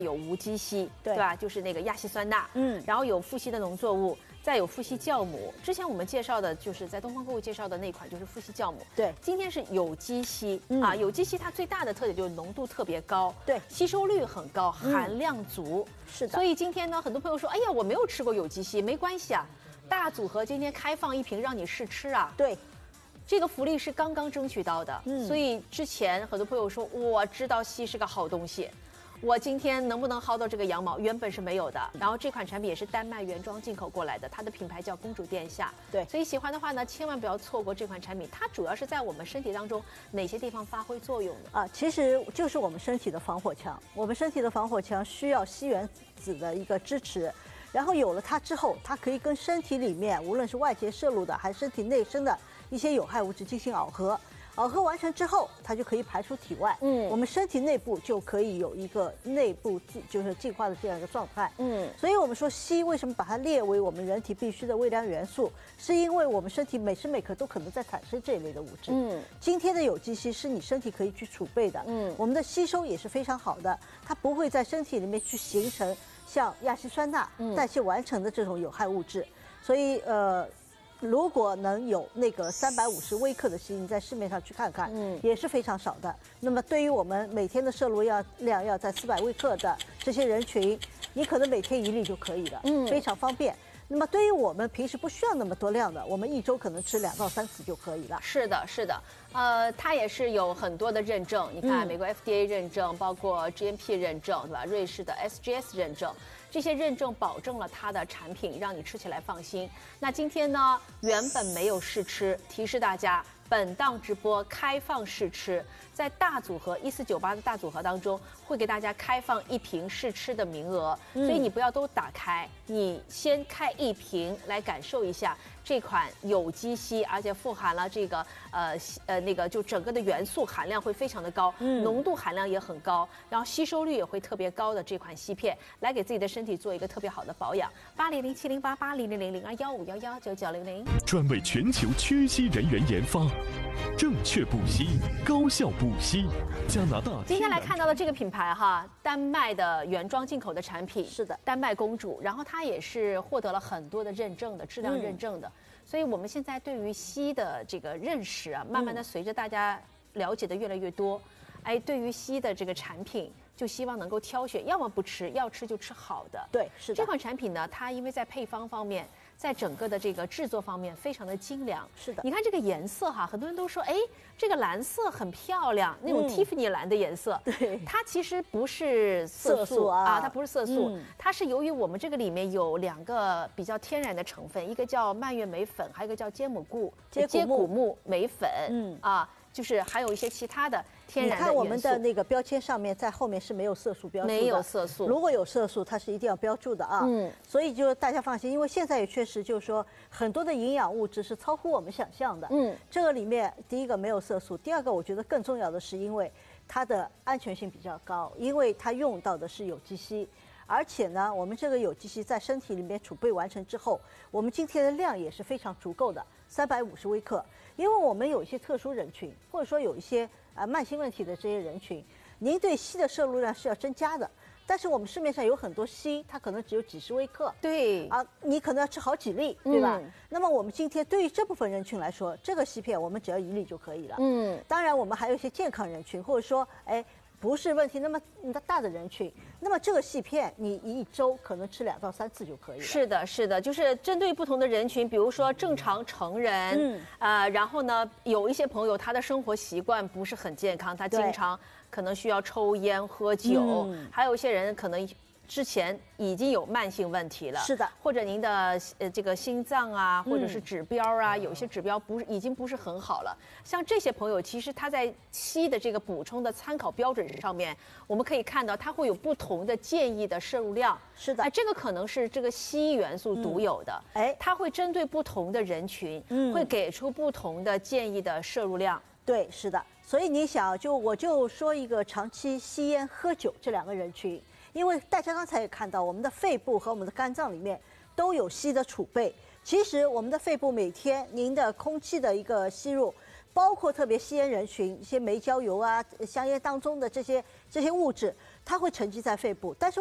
有无机烯， 对吧？就是那个亚细酸钠，然后有富硒的农作物，再有富硒酵母。之前我们介绍的就是在东方购物介绍的那款就是富硒酵母， 对。 今天是有机烯啊，有机烯它最大的特点就是浓度特别高， 对， 吸收率很高，含量足， 是的。 所以今天呢，很多朋友说，哎呀，我没有吃过有机烯，没关系啊，大组合今天开放1瓶让你试吃啊， 对。 这个福利是刚刚争取到的，所以之前很多朋友说，我知道硒是个好东西。我今天能不能薅到这个羊毛？原本是没有的。然后这款产品也是丹麦原装进口过来的，它的品牌叫公主殿下。 对， 所以喜欢的话呢，千万不要错过这款产品。它主要是在我们身体当中哪些地方发挥作用呢？ 其实就是我们身体的防火墙。我们身体的防火墙需要硒原子的一个支持，然后有了它之后，它可以跟身体里面无论是外界摄入的还是身体内生的一些有害物质进行耦合。耦合完成之后，它就可以排出体外。我们身体内部就可以有一个内部就是净化的这样一个状态。所以我们说硒为什么把它列为我们人体必须的微量元素，是因为我们身体每时每刻都可能在产生这一类的物质。今天的有机硒是你身体可以去储备的。我们的吸收也是非常好的，它不会在身体里面去形成像亚细酸钠代谢完成的这种有害物质。所以如果能有那个350微克的硒，你在市面上去看看，也是非常少的。那么对于我们每天的摄入量要在400微克的这些人群，你可能每天1粒就可以了，非常方便。那么对于我们平时不需要那么多量的，我们1周可能吃2到3次就可以了。 是的，是的，它也是有很多的认证，你看美国 FDA 认证，包括 GMP 认证，对吧？瑞士的 SGS 认证。这些认证保证了它的产品让你吃起来放心。那今天呢，原本没有试吃，提示大家，本档直播开放试吃，在大组合1498的大组合当中，会给大家开放1瓶试吃的名额，所以你不要都打开，你先开1瓶来感受一下这款有机硒，而且富含了这个那个就整个的元素含量会非常的高，浓度含量也很高，然后吸收率也会特别高的这款硒片，来给自己的身体做一个特别好的保养。800700880000215119900， 专为全球缺硒人员研发，正确补硒，高效补硒。加拿大。 今天来看到的这个品牌哈，丹麦的原装进口的产品， 是的， 丹麦公主，然后它也是获得了很多的认证的，质量认证的。所以我们现在对于硒的这个认识啊，慢慢的随着大家了解的越来越多，对于硒的这个产品，就希望能够挑选，要么不吃，要吃就吃好的。 对，是的。 这款产品呢，它因为在配方方面，在整个的这个制作方面非常的精良。 是的。 你看这个颜色哈，很多人都说，这个蓝色很漂亮，那种蒂芙尼蓝的颜色。 对。 它其实不是色素啊，它不是色素，它是由于我们这个里面有2个比较天然的成分，一个叫蔓越莓粉，还有一个叫接骨木莓粉。就是还有一些其他的天然的元素。 你看我们的那个标签上面，在后面是没有色素标注的， 没有色素。 如果有色素，它是一定要标注的啊。所以就大家放心，因为现在也确实就是说，很多的营养物质是超乎我们想象的。这个里面第一个没有色素，第二个我觉得更重要的是，因为它的安全性比较高，因为它用到的是有机硒。而且呢，我们这个有机硒在身体里面储备完成之后，我们今天的量也是非常足够的，350微克。因为我们有一些特殊人群，或者说有一些慢性问题的这些人群，您对硒的摄入量是要增加的。但是我们市面上有很多硒，它可能只有几十微克， 对你可能要吃好几粒，对吧？那么我们今天对于这部分人群来说，这个硒片我们只要1粒就可以了。当然我们还有一些健康人群，或者说不是问题那么大的人群，那么这个硒片你1周可能吃2到3次就可以了。 是的，是的，就是针对不同的人群，比如说正常成人，然后呢，有一些朋友他的生活习惯不是很健康，他经常可能需要抽烟喝酒，还有一些人可能之前已经有慢性问题了， 是的， 或者您的这个心脏啊，或者是指标啊，有些指标已经不是很好了。像这些朋友，其实他在硒的这个补充的参考标准上面，我们可以看到它会有不同的建议的摄入量。 是的， 这个可能是这个硒元素独有的，它会针对不同的人群，会给出不同的建议的摄入量。 对，是的。所以你想，我就说一个长期吸烟、喝酒这2个人群。因为大家刚才也看到，我们的肺部和我们的肝脏里面都有硒的储备。其实我们的肺部每天您的空气的一个吸入，包括特别吸烟人群，一些煤焦油啊、香烟当中的这些物质， 它会沉积在肺部，但是